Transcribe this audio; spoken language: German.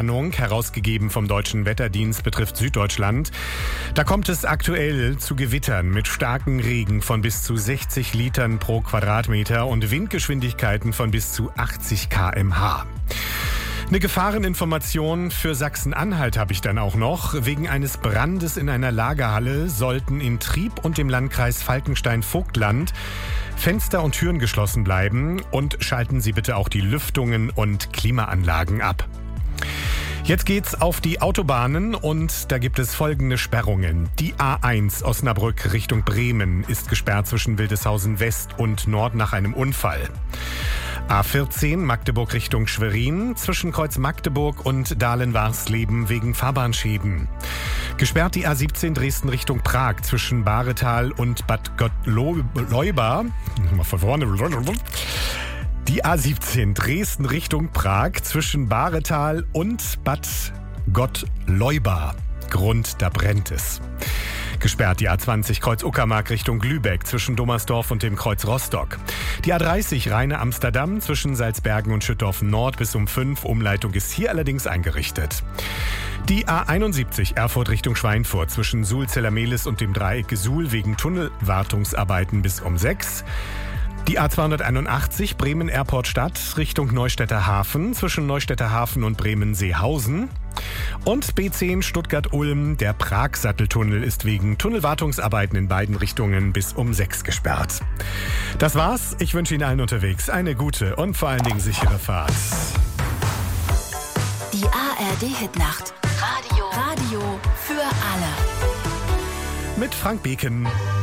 Wetterwarnung, herausgegeben vom Deutschen Wetterdienst, betrifft Süddeutschland. Da kommt es aktuell zu Gewittern mit starkem Regen von bis zu 60 Litern pro Quadratmeter und Windgeschwindigkeiten von bis zu 80 km/h. Eine Gefahreninformation für Sachsen-Anhalt habe ich dann auch noch. Wegen eines Brandes in einer Lagerhalle sollten in Trieb und dem Landkreis Falkenstein-Vogtland Fenster und Türen geschlossen bleiben und schalten Sie bitte auch die Lüftungen und Klimaanlagen ab. Jetzt geht's auf die Autobahnen und da gibt es folgende Sperrungen. Die A1 Osnabrück Richtung Bremen ist gesperrt zwischen Wildeshausen West und Nord nach einem Unfall. A14 Magdeburg Richtung Schwerin zwischen Kreuz Magdeburg und Dahlen-Warsleben wegen Fahrbahnschäden. Gesperrt die A17 Dresden Richtung Prag zwischen Bahretal und Bad Gottleuba. Mal von vorne. Die A17 Dresden Richtung Prag zwischen Bahretal und Bad Gottleuba. Grund, da brennt es. Gesperrt die A20 Kreuz Uckermark Richtung Lübeck zwischen Dommersdorf und dem Kreuz Rostock. Die A30 Rheine-Amsterdam zwischen Salzbergen und Schüttorf Nord bis um 5. Umleitung ist hier allerdings eingerichtet. Die A71 Erfurt Richtung Schweinfurt zwischen Suhl-Zellermehlis und dem Dreieck Suhl wegen Tunnelwartungsarbeiten bis um 6. Die A281 Bremen-Airport-Stadt Richtung Neustädter Hafen zwischen Neustädter Hafen und Bremen-Seehausen. Und B10 Stuttgart-Ulm, der Prag-Satteltunnel ist wegen Tunnelwartungsarbeiten in beiden Richtungen bis um 6 gesperrt. Das war's. Ich wünsche Ihnen allen unterwegs eine gute und vor allen Dingen sichere Fahrt. Die ARD-Hitnacht. Radio für alle. Mit Frank Beken.